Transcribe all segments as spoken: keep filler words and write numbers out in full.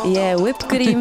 je whipped cream.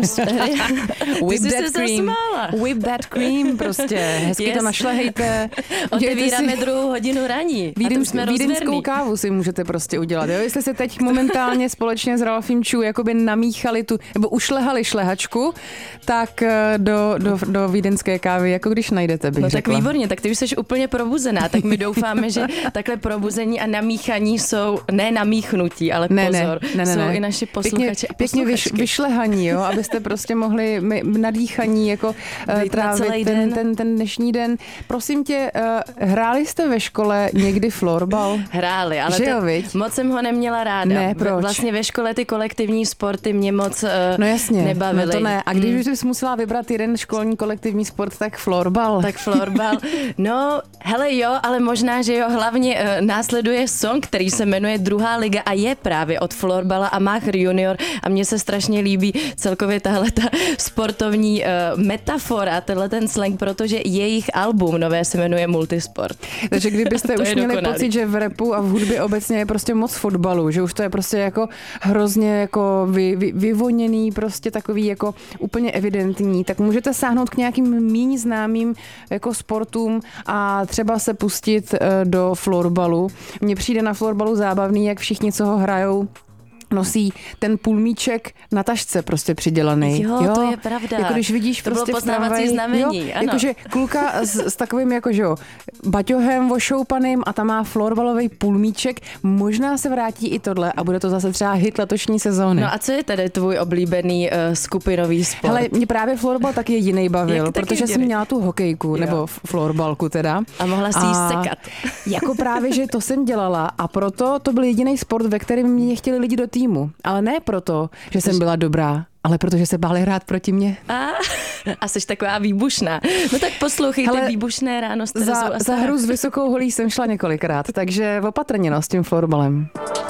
Whip that cream. Whip that cream prostě. Hezky yes. to našlehejte. Otevíráme si druhou hodinu raní. Vídens, vídenskou kávu si můžete prostě udělat. Jo? Jestli se teď momentálně společně s Ralfím Čů jakoby namíchali tu, nebo ušlehali šlehačku, tak do, do, do vídenské kávy, jako když najdete, bych no řekla. Tak výborně, tak ty už jsi úplně probuzená, tak my doufáme, že takhle probuzení a namíchaní jsou, ne namíchnutí, ale ne, pozor, ne, ne, ne, jsou ne. i naši posluchači Pěkně, pěkně vyš, vyšlehaní, jo, abyste prostě mohli my, nadýchaní jako uh, trávit ten, ten, ten dnešní den. Prosím tě, uh, hráli jste ve škole někdy florbal? Hráli, ale že jo, te, moc jsem ho neměla ráda. Ne, proč? Vlastně ve škole ty kolektivní sporty mě moc uh, no jasně, nebavily. No to ne. A když mm. jsi musela vybrat jeden školní kolektivní sport, tak florbal. Tak florbal. No, hele jo, ale možná, že jo, hlavně uh, následuje song, který se jmenuje Druhá liga a je právě od florbala a Mach Junior a mně se strašně líbí celkově tahle ta sportovní uh, metafora, tenhle ten slang, protože jejich album nové se jmenuje Multisport. Takže kdybyste už měli dokonalý. Pocit, že v rapu a v hudbě obecně je prostě moc fotbalu, že už to je prostě jako hrozně jako vy, vy, vyvoněný, prostě takový jako úplně evidentní, tak můžete sáhnout k nějakým míň známým jako sportům a třeba se pustit do florbalu. Mně přijde na florbalu zábavný, jak všichni, co ho hrajou, nosí ten půlmíček na tašce prostě přidělaný. Jo, jo, to je pravda. Jako když vidíš to prostě bylo poznávací znamení, jo, ano. Jakože kluka s, s takovým jako, že jo, baťohem ošoupaným a tam má florbalový půlmíček, možná se vrátí i tohle a bude to zase třeba hit letošní sezóny. No a co je tedy tvůj oblíbený uh, skupinový sport? Hele, mě právě florbal taky jedinej bavil, Jak protože jsem měla tu hokejku, jo. nebo florbalku teda. A mohla si ji sekat. Jako právě, že to jsem dělala a proto to byl jediný sport, ve kterém mě chtěli lidi do týmu. Ale ne proto, že jsem byla dobrá, ale protože se báli hrát proti mně. A, a jsi taková výbušná. No tak poslouchejte, hele, výbušné ráno s Terezou za, a za hru s vysokou holí jsem šla několikrát, takže opatrně no, s tím florbalem.